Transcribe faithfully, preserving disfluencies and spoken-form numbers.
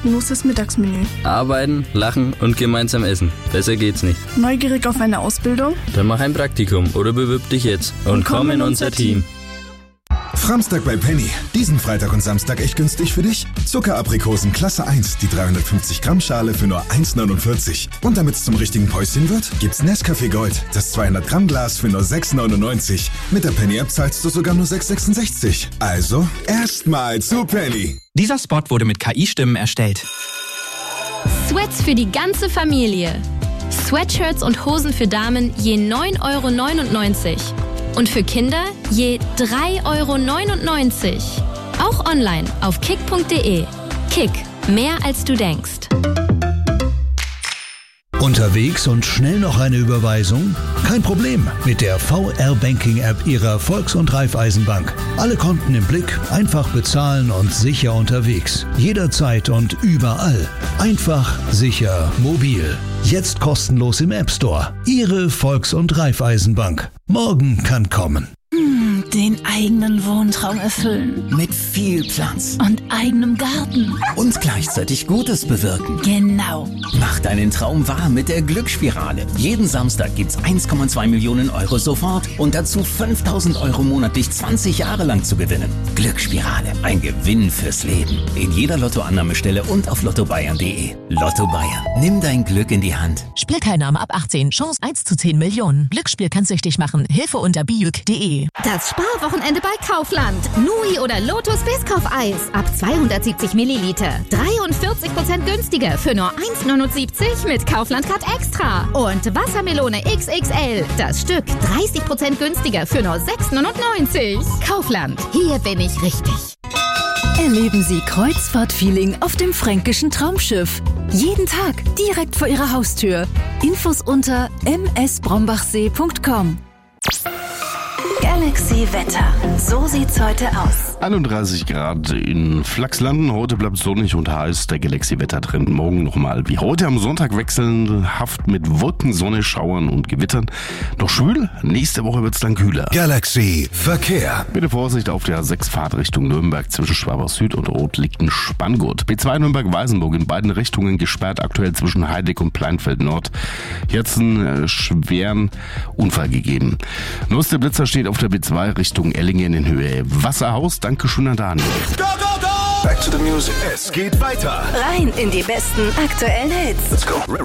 kostenloses Mittagsmenü. Arbeiten, lachen und gemeinsam essen. Besser geht's nicht. Neugierig auf eine Ausbildung? Dann mach ein Praktikum oder bewirb dich jetzt und, und komm in unser Team. Framstag bei Penny. Diesen Freitag und Samstag echt günstig für dich. Zuckeraprikosen Klasse eins, die dreihundertfünfzig Gramm Schale für nur eins neunundvierzig. Und damit es zum richtigen Päuschen wird, gibt's Nescafé Gold, das zweihundert Gramm Glas für nur sechs neunundneunzig. Mit der Penny-App zahlst du sogar nur sechs sechsundsechzig. Also, erstmal zu Penny. Dieser Spot wurde mit K I-Stimmen erstellt. Sweats für die ganze Familie. Sweatshirts und Hosen für Damen je neun Euro neunundneunzig. Und für Kinder je drei Euro neunundneunzig. Auch online auf kick punkt de. Kick, mehr als du denkst. Unterwegs und schnell noch eine Überweisung? Kein Problem mit der V R-Banking-App Ihrer Volks- und Raiffeisenbank. Alle Konten im Blick, einfach bezahlen und sicher unterwegs. Jederzeit und überall. Einfach, sicher, mobil. Jetzt kostenlos im App Store. Ihre Volks- und Raiffeisenbank. Morgen kann kommen. Hm, den eigenen Wohntraum erfüllen. Mit viel Platz. Und eigenem Garten. Und gleichzeitig Gutes bewirken. Genau. Mach deinen Traum wahr mit der Glücksspirale. Jeden Samstag gibt's eins Komma zwei Millionen Euro sofort und dazu fünftausend Euro monatlich zwanzig Jahre lang zu gewinnen. Glücksspirale, ein Gewinn fürs Leben. In jeder Lottoannahmestelle und auf lotto bayern punkt de. Lotto Bayern, nimm dein Glück in die Hand. Spielteilnahme ab achtzehn, Chance eins zu zehn Millionen. Glücksspiel kann süchtig machen. Hilfe unter bijuk punkt de. Das Sparwochenende bei Kaufland. Nui oder Lotus Biscoff-Eis ab zweihundertsiebzig Milliliter. dreiundvierzig Prozent günstiger für nur eins neunundsiebzig mit Kaufland-Card Extra. Und Wassermelone X X L. Das Stück dreißig Prozent günstiger für nur sechs neunundneunzig. Kaufland. Hier bin ich richtig. Erleben Sie Kreuzfahrt-Feeling auf dem fränkischen Traumschiff. Jeden Tag direkt vor Ihrer Haustür. Infos unter m s brombachsee punkt com. Galaxy Wetter. So sieht's heute aus. einunddreißig Grad in Flachslanden. Heute bleibt sonnig und heiß. Der Galaxy Wettertrend morgen nochmal wie heute am Sonntag wechselhaft mit Wolken, Sonne, Schauern und Gewittern. Noch schwül. Nächste Woche wird's dann kühler. Galaxy Verkehr. Bitte Vorsicht auf der A sechs Fahrt Richtung Nürnberg zwischen Schwabach Süd und Rot liegt ein Spanngurt. B zwei Nürnberg-Weißenburg in beiden Richtungen gesperrt, aktuell zwischen Heideck und Pleinfeld Nord. Jetzt einen äh, schweren Unfall gegeben. Neueste Blitzer steht auf der B zwei Richtung Ellingen in Höhe Wasserhaus. Dankeschön an Daniel. Go, go, go! Back to the music. Es geht weiter. Rein in die besten aktuellen Hits. Let's go.